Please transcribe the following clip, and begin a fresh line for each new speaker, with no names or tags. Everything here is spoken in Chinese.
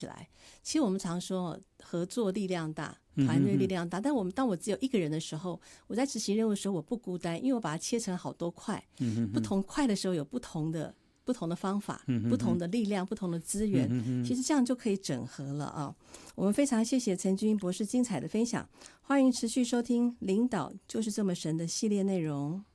其实我们常说合作力量大，团队力量大，但当我只有一个人的时候，我在执行任务的时候我不孤单，因为我把它切成好多块，不同块的时候有不同的方法，不同的力量，不同的资源，其实这样就可以整合了啊。我们非常谢谢陈君博士精彩的分享，欢迎持续收听领导就是这么神的系列内容。